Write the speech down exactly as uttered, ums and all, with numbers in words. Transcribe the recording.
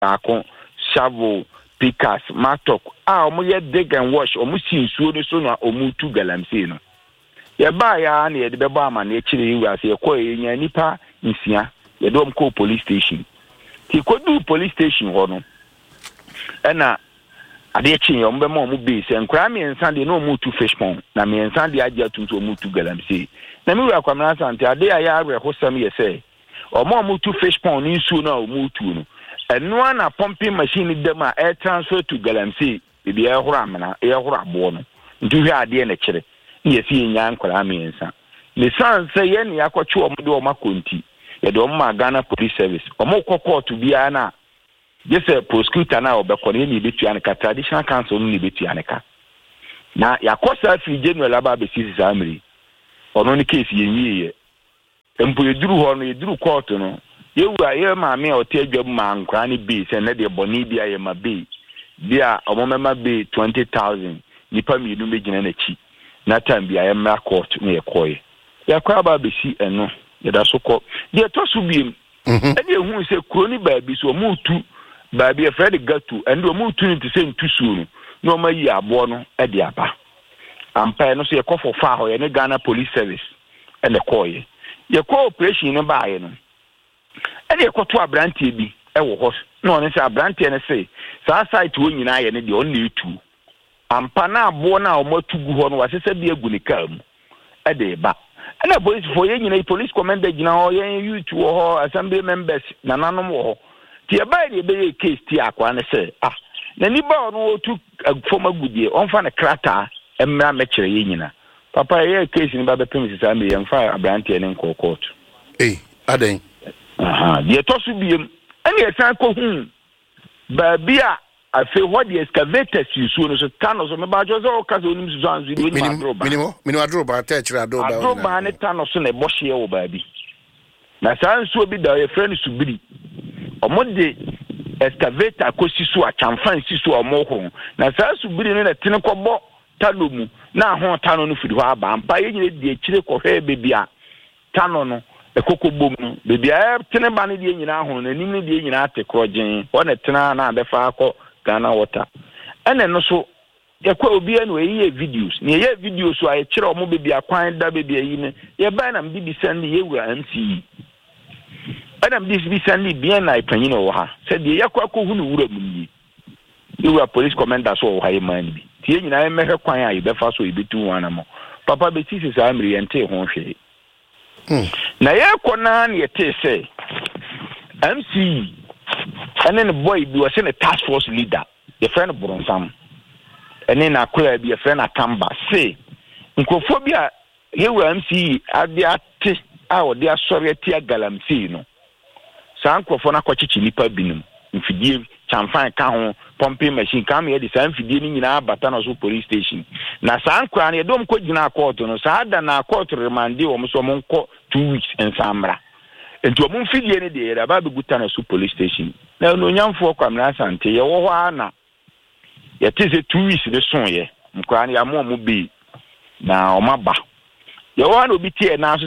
akon shovel pickers matok ah omo ye dig and wash omo si nsuo ni so na omo tu galamsey no ye ba ya na ye de beba ama na ekire yi ase ye ko ye nya nipa nsia ye dom ko police station ti ko du police station ho no ena ade echi ye omo be ma omo be se nkra me ensa de na omo tu fish pond na me ensa de agya tuntu omo tu galamsey na me wura kwamna sante ade ya ya re hosam ye se omo omo tu fish pond ni nsuo na omo tu no eno ana pumping machine dem a air transfer to galamsey bi e horo amana e horo abo no ndu hwe ade na kire ye fi nya nkwara me ensa le san say ye ne yakwachi omo de omo konti ye de omo Ghana police service omo kokko bia na je say prosecutor na obekọ ne ni betu anka traditional council ni betu anka na yakosa fi general aba be sisi samri ono ni case ye yiye empo yeduru ho no yeduru court no yewu aye ma me o te adwam ma nkra ni be say na de boni bia ye ma be bia omo mema be twenty thousand nipa mi nu megina na chi na time bia ye ma court na ye koye yakwa aba be si eno ye da so ko de to so biem e de hu se kroni ba bi so mu tu ba bi e Fred Gatu and o mu tu ni te se ntu suo no no ma yi abo no e de aba ampa no so ye kofo fa ho ye ne Ghana police service e ne koye ye ko operation ne ba ye no e de ko to abrantie bi e wo ho no ne se abrantie ne se sa site wo nyina ye ne de on ne tu ampa na abo na o matugu ho no wasese bi egu ne kam e de ba na police for ye nyina police commander gina ho ye youth wo ho assembly members na nanom wo ho ti e ba de be case ti akwa ne se ah na ni ba no otu foma gudie onfa ne krata emra mekire ye nyina papa ye case ni ba be pem sisa me ye mfa abrantie ne nko court eh aden aha ye to so biem ene ye san ko hu ba bia afi what the excavators you so no so tano so me ba jo so ka so nim so anzu ni ma droba minimo minimo droba ta chira droba droba ne tano so na bohye wo ba bi na san so bi da ye friend subiri omode excavator kosi so achamfan si so omohoro na san subiri ne na tene kobo tano mu na ho tano no firi ho aba ampa ye nyine de akire kohwe bebia tano no ekoko bom no bebia tene ba ne de nyina ho na nim ne de nyina atekrogen ho na tena na abefa akọ Ghana water ene no so yakwa obi anu eyi videos ne ye videos so aye kire omo bebi akwan da bebi ayi ne ye ba na mbi bi sandi ye wura M C E ana mbi bi sandi bi na ipanyin wo ha se de yakwa ko hu no wura munyi ye wura police commander so wo ha ye man bi tie nyina ye mehwe kwan aye be fa so e betu wana mo papa be tisi sa amri ente ho hwe hmm na ye kona na ye te se M C E and then the boy be was in a task force leader, the friend of Bronsam. And then I could be a friend of Kamba. Say, Nkophobia, here we M C E, at the art, our dear sorry, Tia Galamsey, no. Sankofona Cochichi Nipa Binum, if you give Chamfan Kahon, pumping machine, come here, the same feeding in our Batanaso police station. Na Sankran, you don't quit in our court, no, Sada na court remand you almost two weeks in Samra. And to a moon feed any day about the Gutana Su police station. Now, no young folk come last and tell you, oh, Anna. Yet is a two weeks the song, ye. Mkrani, a more be now, my ba. You want to be here now,